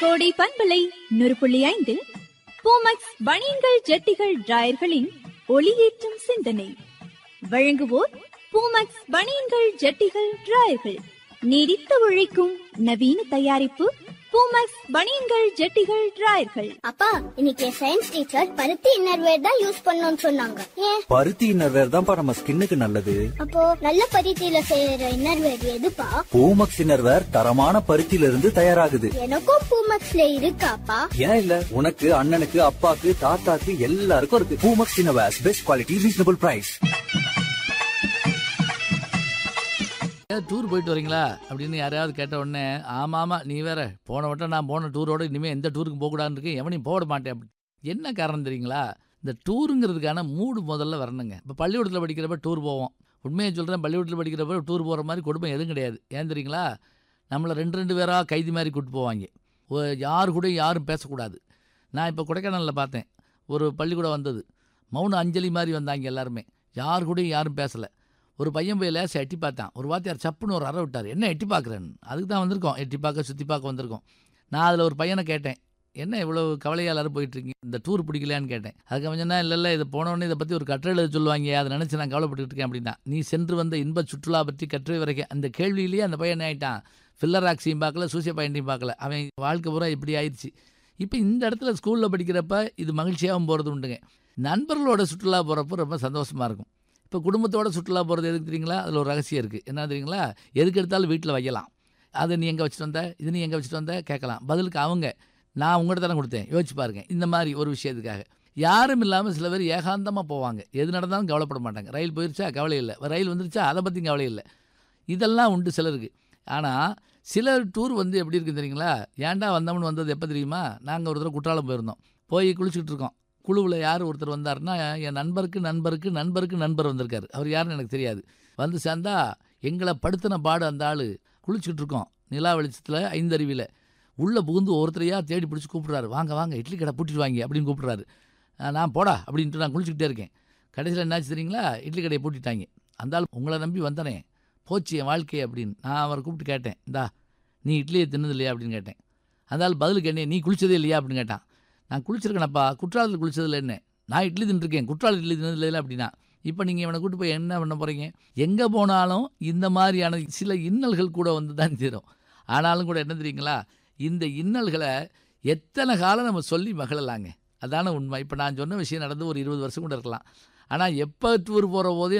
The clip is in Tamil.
கோடை பண்பலை 100.5 பூமக்ஸ் பனியன்கள் ஜட்டிகள் டிராயர்களின் ஒளியேற்றும் சிந்தனை வழங்குவோர் பூமக்ஸ் பனியன்கள் ஜட்டிகள் டிராயர்கள் நீடித்து உழைக்கும் நவீன தயாரிப்பு பூமக்ஸ் பனியன்கள் ஜட்டிகள் டிராயர்கள். அப்பா, இன்னைக்கு சயின்ஸ் டீச்சர் பருத்தி இன்னர்வேர் தான் யூஸ் பண்ணணும்னு சொன்னாங்க. ஏன்? பருத்தி இன்னர்வேர் தான்ப்பா நம்ம ஸ்கின்னுக்கு நல்லது. அப்போ நல்ல பருத்தியில செய்யற இன்னர்வேர் எதுப்பா? பூமக்ஸ் இன்னர்வேர் தரமான பருத்தியில இருந்து தயாராகுது. எனக்கும் பூமக்ஸ்ல இருக்காப்பா? ஏன் இல்ல, உனக்கு அண்ணனுக்கு அப்பாக்கு தாத்தாக்கு எல்லாருக்கும் இருக்கு. Poomex innerwear, best quality, reasonable price. Tour போயிட்டு வரீங்களா அப்படின்னு யாரையாவது கேட்ட உடனே ஆமாம் நீ வேற போன வட்டம் நான் போன டூரோட இனிமேல் எந்த டூருக்கு போகக்கூடாதுன்னு இருக்கேன், எவனையும் போட மாட்டேன் அப்படி. என்ன காரணம் தெரியுங்களா? இந்த டூருங்கிறதுக்கான மூடு முதல்ல வரணுங்க. இப்போ பள்ளிக்கூடத்தில் படிக்கிறப்ப டூர் போவோம். உண்மையை சொல்கிறேன், பள்ளிக்கூடத்தில் படிக்கிறப்ப டூர் போகிற மாதிரி குடும்பம் எதுவும் கிடையாது. ஏன் தெரியுங்களா? நம்மளை ரெண்டு பேராக கைதி மாதிரி கூப்பிட்டு போவாங்க. யார் கூட யாரும் பேசக்கூடாது. நான் இப்போ கொடைக்கானலில் பார்த்தேன், ஒரு பள்ளிக்கூடம் வந்தது, மௌன அஞ்சலி மாதிரி வந்தாங்க எல்லாருமே. யார் கூடயும் யாரும் பேசலை. ஒரு பையன் போய் லேசை எட்டி பார்த்தான். ஒரு வாத்தியார் சப்புன்னு ஒரு அறை விட்டார். என்ன எட்டி பார்க்குறேன்னு? அதுக்கு தான் வந்திருக்கோம், எட்டி பார்க்க சுற்றி பார்க்க வந்திருக்கோம். நான் அதில் ஒரு பையனை கேட்டேன், என்ன இவ்வளோ கவலையாக எல்லாரும் போயிட்டுருக்கீங்க, இந்த டூர் பிடிக்கலையான்னு கேட்டேன். அதுக்கு அவன் சொன்னா, இல்லை இதை போனோடனே இதை பற்றி ஒரு கட்டுரை எழுத சொல்லுவாங்க, அதை நினச்சி நான் கவலைப்பட்டுட்டு இருக்கேன் அப்படின்னா. நீ சென்று வந்த இன்ப சுற்றுலா பற்றி கட்டுரை வரைக்கும் அந்த கேள்வியிலேயே அந்த பையன் ஆகிட்டான். ஃபில்லர் ஆக்சியும் பார்க்கல, சூசிய பாயிண்டையும் பார்க்கல. அவன் வாழ்க்கை பூரா இப்படி ஆயிடுச்சு. இப்போ இந்த இடத்துல ஸ்கூலில் படிக்கிறப்ப இது மகிழ்ச்சியாகவும் போகிறது உண்டுங்க. நண்பர்களோட சுற்றுலா போகிறப்போ ரொம்ப சந்தோஷமாக இருக்கும். இப்போ குடும்பத்தோட சுற்றுலா போகிறது எதுக்கு தெரியுங்களா? அதில் ஒரு ரகசியம் இருக்குது. என்ன தெரியுங்களா? எதுக்கு எடுத்தாலும் வீட்டில் வைக்கலாம். அதை நீ எங்கே வச்சுட்டு வந்த, இது நீ எங்கே வச்சுட்டு வந்த கேட்கலாம். பதிலுக்கு அவங்க, நான் உங்கள்கிட்ட தானே கொடுத்தேன், யோசிச்சு பாருங்க. இந்த மாதிரி ஒரு விஷயத்துக்காக யாரும் இல்லாமல் சில பேர் ஏகாந்தமாக போவாங்க. எது நடந்தாலும் கவலைப்பட மாட்டாங்க. ரயில் போயிருச்சா கவலை இல்லை, ரயில் வந்துருச்சா அதை பற்றி கவலை இல்லை. இதெல்லாம் உண்டு சிலருக்கு. ஆனால் சில டூர் எப்படி இருக்குது தெரியுங்களா? ஏன்டா வந்தோம்னு வந்தது எப்போ தெரியுமா? நாங்கள் ஒரு தடவை குற்றாலம் போயிருந்தோம். போய் குளிச்சுக்கிட்டு இருக்கோம். குழுவில் யார் ஒருத்தர் வந்தார்னா, என் நண்பருக்கு நண்பர் வந்திருக்காரு. அவர் யாருன்னு எனக்கு தெரியாது. வந்து சேர்ந்தா எங்களை படுத்தின பாடு. அந்த ஆள் குளிச்சுக்கிட்டு இருக்கோம் நிலா வெளிச்சத்தில் 5 அருவியில். உள்ளே புகுந்து ஒருத்தரையாக தேடி பிடிச்சி கூப்பிட்றாரு, வாங்க இட்லி கடை பூட்டிட்டு வாங்க அப்படின்னு கூப்பிட்றாரு. நான் போடா அப்படின்ட்டு நான் குளிச்சுக்கிட்டே இருக்கேன். கடைசியில் என்னாச்சு தெரியுங்களா? இட்லி கடையை பூட்டிட்டாங்க. அந்த ஆள், உங்களை நம்பி வந்தனே, போச்சு என் வாழ்க்கையை அப்படின்னு. நான் அவரை கூப்பிட்டு கேட்டேன், இந்தா நீ இட்லியை தின்னது இல்லையா அப்படின்னு கேட்டேன். அந்த ஆள் பதிலுக்கு என்ன, நீ குளிச்சதே இல்லையா அப்படின்னு கேட்டான். நான் குளிச்சிருக்கேனப்பா, குற்றாலத்தில் குளிச்சதில்லை. என்ன, நான் இட்லி தின்னுருக்கேன், குற்றாலம் இட்லி தின்னதில்லை அப்படின்னா. இப்போ நீங்கள் இவனை கூப்பிட்டு போய் என்ன பண்ண போகிறீங்க? எங்கே போனாலும் இந்த மாதிரியான சில இன்னல்கள் கூட வந்து தான் தீரும். ஆனாலும் கூட என்ன தெரியுங்களா? இந்த இன்னல்களை எத்தனை காலம் நம்ம சொல்லி மகிழலாங்க. அதான உண்மை. இப்போ நான் சொன்ன விஷயம் நடந்து ஒரு 20 வருஷம் கூட இருக்கலாம். ஆனால் எப்போ டூர் போகிற போதே